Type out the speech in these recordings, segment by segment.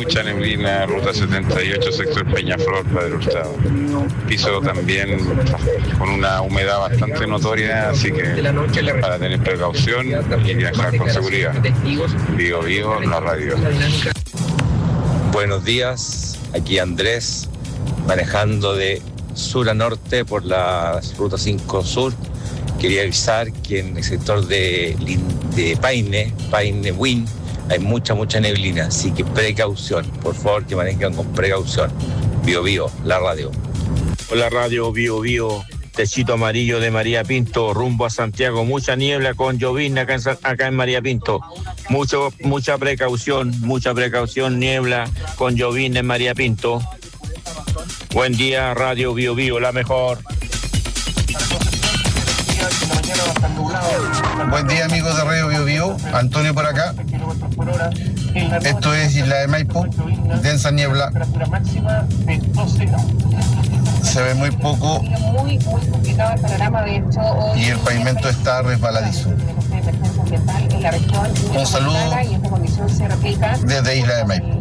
mucha neblina, ruta 78, sector Peñaflor, Padre Hurtado. Piso también con una humedad bastante notoria, así que para tener precaución y viajar con seguridad. Vivo, la radio. Buenos días, aquí Andrés, manejando de sur a norte por la ruta 5 sur. Quería avisar que en el sector de Paine, Win, hay mucha neblina, así que precaución, por favor que manejen con precaución. Vivo, la radio. Hola radio, Vivo, techito amarillo de María Pinto, rumbo a Santiago, mucha niebla con llovizna acá en María Pinto. Mucha precaución, niebla con llovizna en María Pinto. Buen día, radio Vivo, la mejor. Buen día, amigos de Radio Vivo, Antonio por acá. Esto es Isla de Maipo, densa niebla. Se ve muy poco y el pavimento está resbaladizo. Un saludo desde Isla de Maipo.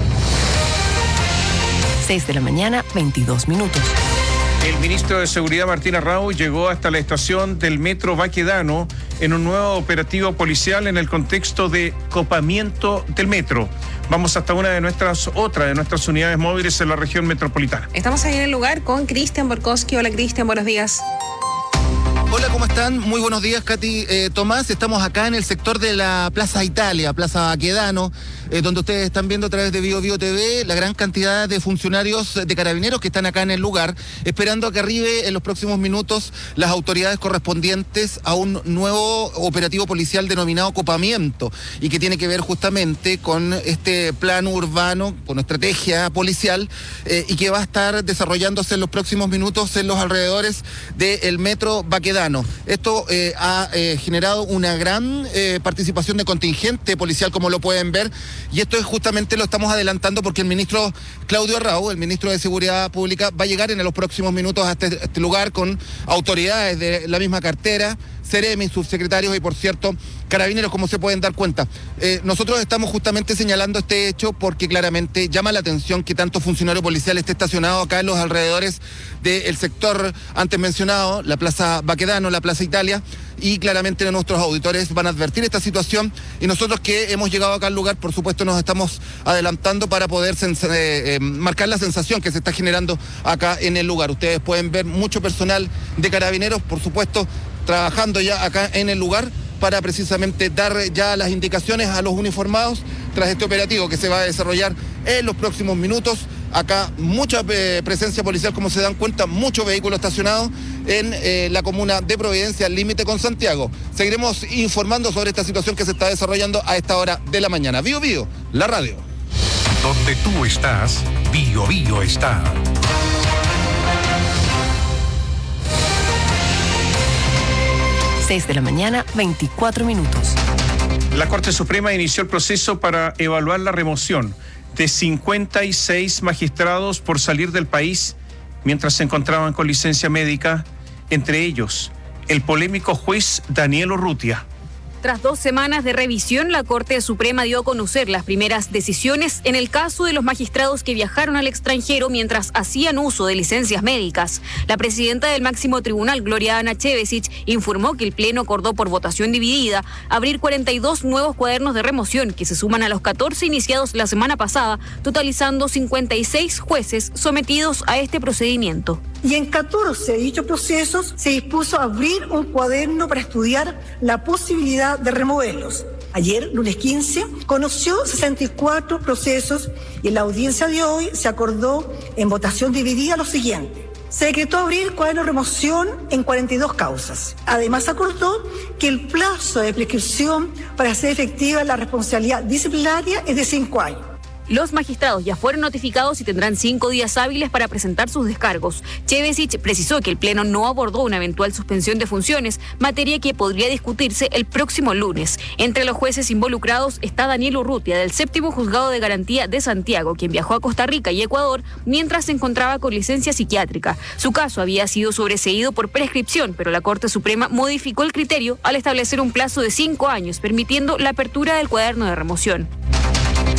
6 de la mañana, 22 minutos. El ministro de Seguridad, Martín Arrau, llegó hasta la estación del Metro Baquedano en un nuevo operativo policial en el contexto de copamiento del metro. Vamos hasta otra de nuestras unidades móviles en la región metropolitana. Estamos ahí en el lugar con Cristian Borkowski. Hola, Cristian, buenos días. Hola, ¿cómo están? Muy buenos días, Katy, Tomás. Estamos acá en el sector de la Plaza Italia, Plaza Baquedano, donde ustedes están viendo a través de Vivo TV la gran cantidad de funcionarios de Carabineros que están acá en el lugar, esperando a que arribe en los próximos minutos las autoridades correspondientes a un nuevo operativo policial denominado Copamiento, y que tiene que ver justamente con este plan urbano, con estrategia policial, y que va a estar desarrollándose en los próximos minutos en los alrededores del Metro Baquedano. Esto ha generado una gran participación de contingente policial, como lo pueden ver, y esto es justamente lo estamos adelantando porque el ministro Claudio Arrau, el ministro de Seguridad Pública, va a llegar en los próximos minutos a este lugar con autoridades de la misma cartera, Seremi, subsecretarios y, por cierto, Carabineros, como se pueden dar cuenta. Nosotros estamos justamente señalando este hecho porque claramente llama la atención que tanto funcionario policial esté estacionado acá en los alrededores del sector antes mencionado, la Plaza Baquedano, la Plaza Italia, y claramente nuestros auditores van a advertir esta situación, y nosotros que hemos llegado acá al lugar, por supuesto, nos estamos adelantando para poder marcar la sensación que se está generando acá en el lugar. Ustedes pueden ver mucho personal de Carabineros, por supuesto, trabajando ya acá en el lugar para precisamente dar ya las indicaciones a los uniformados tras este operativo que se va a desarrollar en los próximos minutos. Acá mucha presencia policial, como se dan cuenta, muchos vehículos estacionados en la comuna de Providencia, al límite con Santiago. Seguiremos informando sobre esta situación que se está desarrollando a esta hora de la mañana. Vivo, la radio. Donde tú estás, Vivo está. De la mañana, 24 minutos. La Corte Suprema inició el proceso para evaluar la remoción de 56 magistrados por salir del país mientras se encontraban con licencia médica, entre ellos el polémico juez Daniel Urrutia. Tras 2 semanas de revisión, la Corte Suprema dio a conocer las primeras decisiones en el caso de los magistrados que viajaron al extranjero mientras hacían uso de licencias médicas. La presidenta del máximo tribunal, Gloria Ana Chevesich, informó que el Pleno acordó por votación dividida abrir 42 nuevos cuadernos de remoción que se suman a los 14 iniciados la semana pasada, totalizando 56 jueces sometidos a este procedimiento. Y en 14 de dichos procesos se dispuso a abrir un cuaderno para estudiar la posibilidad de removerlos. Ayer, lunes 15, conoció 64 procesos y en la audiencia de hoy se acordó en votación dividida lo siguiente. Se decretó abrir cuaderno de remoción en 42 causas. Además, acordó que el plazo de prescripción para hacer efectiva la responsabilidad disciplinaria es de 5 años. Los magistrados ya fueron notificados y tendrán 5 días hábiles para presentar sus descargos. Chevesich precisó que el Pleno no abordó una eventual suspensión de funciones, materia que podría discutirse el próximo lunes. Entre los jueces involucrados está Daniel Urrutia, del 7º Juzgado de Garantía de Santiago, quien viajó a Costa Rica y Ecuador mientras se encontraba con licencia psiquiátrica. Su caso había sido sobreseído por prescripción, pero la Corte Suprema modificó el criterio al establecer un plazo de 5 años, permitiendo la apertura del cuaderno de remoción.